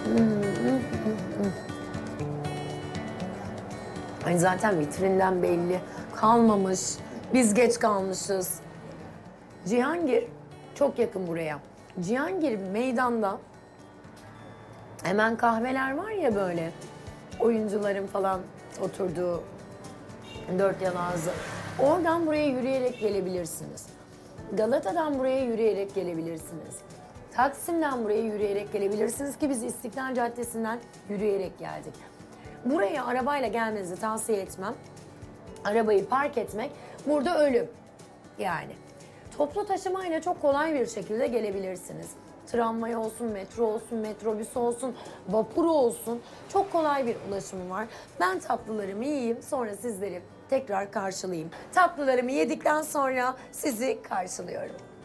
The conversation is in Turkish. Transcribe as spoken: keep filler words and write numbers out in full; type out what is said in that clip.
Ay zaten vitrinden belli. Kalmamış. Biz geç kalmışız. Cihangir çok yakın buraya. Cihangir meydanda hemen kahveler var ya böyle. Oyuncuların falan oturduğu dört yan ağzı. Oradan buraya yürüyerek gelebilirsiniz. Galata'dan buraya yürüyerek gelebilirsiniz. Taksim'den buraya yürüyerek gelebilirsiniz ki biz İstiklal Caddesi'nden yürüyerek geldik. Buraya arabayla gelmenizi tavsiye etmem. Arabayı park etmek burada ölüm. Yani toplu taşımayla çok kolay bir şekilde gelebilirsiniz. Tramvay olsun, metro olsun, metrobüs olsun, vapur olsun. Çok kolay bir ulaşımı var. Ben tatlılarımı yiyeyim, sonra sizleri tekrar karşılayayım. Tatlılarımı yedikten sonra sizi karşılıyorum.